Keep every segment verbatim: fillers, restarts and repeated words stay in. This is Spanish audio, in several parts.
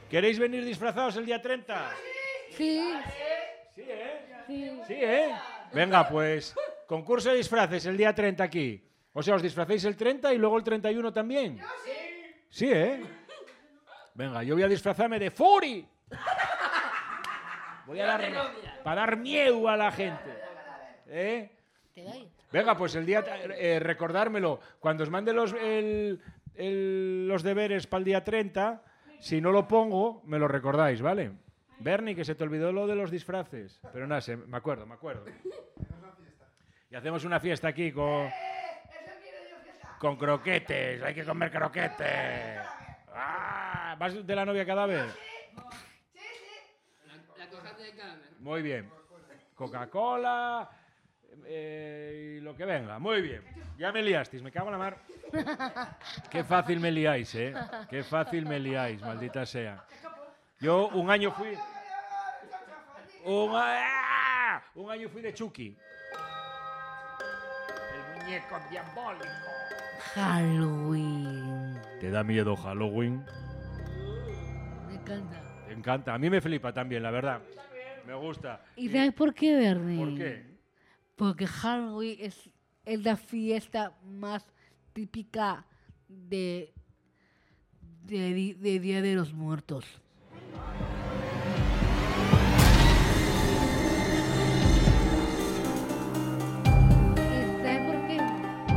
¿Queréis venir disfrazados el día treinta? Sí. Sí, ¿eh? Sí. Sí, ¿eh? Venga, pues, concurso de disfraces el día treinta aquí. O sea, os disfracéis el treinta y luego el treinta y uno también. Sí, ¿eh? Venga, yo voy a disfrazarme de Fury. Voy a dar... Para dar miedo a la gente. ¿Eh? ¿Te doy? Venga, pues el día... Eh, recordármelo. Cuando os mande los, el, el, los deberes para el día treinta, si no lo pongo, me lo recordáis, ¿vale? Bernie, que se te olvidó lo de los disfraces. Pero nada, se, me acuerdo, me acuerdo. Y hacemos una fiesta aquí con... Con croquetes. Hay que comer croquetes. ¡Ah! ¿Vas de la novia cadáver? La cojante de cadáver. Muy bien. Coca-Cola eh, y lo que venga. Muy bien. Ya me liasteis, me cago en la mar. Qué fácil me liáis, ¿eh? Qué fácil me liáis, maldita sea. Yo un año fui... Un, ¡ah! un año fui de Chucky. El muñeco diabólico. Halloween. ¿Te da miedo Halloween? Me encanta. Te encanta. A mí me flipa también, la verdad. Me gusta. ¿Y sabes por qué, Bernie? ¿Por qué? Porque Halloween es, es la fiesta más típica de, de, di- de Día de los Muertos. ¿Y sabes por qué?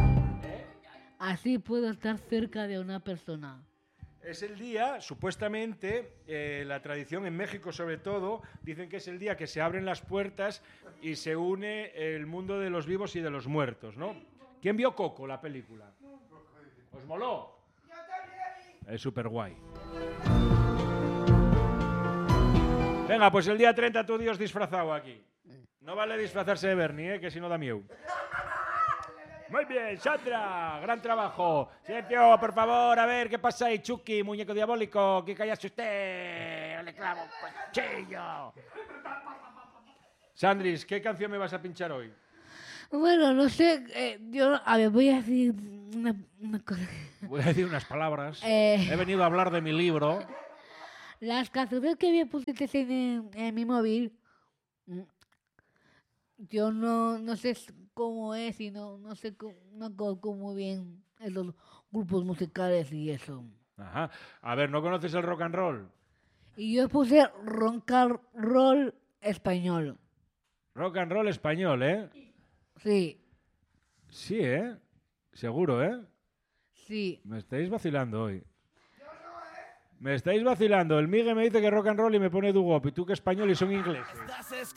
Así puedo estar cerca de una persona. Es el día, supuestamente, eh, la tradición en México sobre todo, dicen que es el día que se abren las puertas y se une el mundo de los vivos y de los muertos, ¿no? ¿Quién vio Coco, la película? ¿Os moló? Es súper guay. Venga, pues el día treinta tú Dios disfrazado aquí. No vale disfrazarse de Bernie, ¿eh? Que si no da miedo. Muy bien, Sandra, gran trabajo. Silencio, por favor, a ver, ¿qué pasa ahí, Chucky, muñeco diabólico? ¿Qué callaste usted? Le clavo un cuchillo. Sandris, ¿qué canción me vas a pinchar hoy? Bueno, no sé, eh, yo, a ver, voy a decir una, una cosa. Voy a decir unas palabras. Eh. He venido a hablar de mi libro. Las canciones que me pusiste en, en mi móvil, mm, yo no, no sé cómo es y no, no sé cómo, no conozco muy bien esos grupos musicales y eso. Ajá. A ver, ¿no conoces el rock and roll? Y yo puse rock and roll español. Rock and roll español, ¿eh? Sí, Sí, ¿eh? Seguro, ¿eh? sí. Me estáis vacilando hoy. Me estáis vacilando. El Migue me dice que rock and roll y me pone doo-wop. Y tú que español y son ingleses.